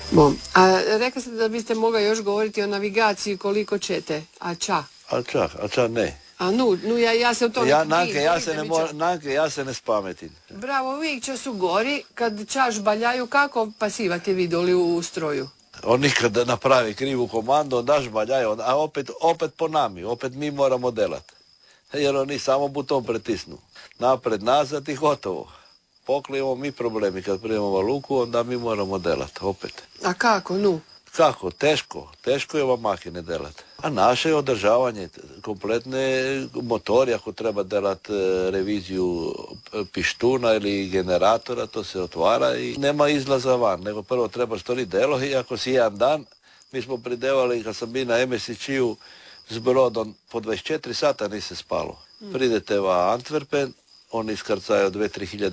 Bom. A rekli ste da biste mogli još govoriti o navigaciji koliko ćete, a ča? A ča ne. A nu ja se u tome Nanke, ja se ne spametim. Bravo, uvijek će su gori, kad čaš baljaju, kako pasivate vi doli u stroju? On nikad napravi krivu komandu, on daš baljaju, a opet po nami, opet mi moramo delat. Jer oni samo buton pritisnu. Napred, nazad i gotovo. Poklijemo mi problemi, kad prijemamo luku, onda mi moramo delat, opet. A kako, nu? Kako? Teško je ova makine delat. A naše je održavanje kompletne motori, ako treba delat reviziju pištuna ili generatora, to se otvara i nema izlaza van, nego prvo treba stvoriti delo i ako si jedan dan, mi smo pridevali, kad sam bio na MSC-u s brodom, po 24 sata nisi spalo. Pridete va Antwerpen, oni iskrcaju 2-3 hiljade